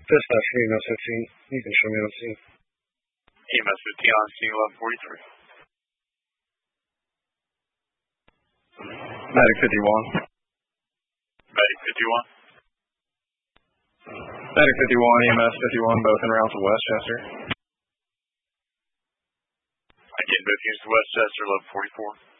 Dispatch for EMS 15. You can show me on scene. EMS 15 on scene 1143. Medic 51. Medic 51. Medic 51, EMS 51, both en route to Westchester. Again, both units to Westchester, 1144.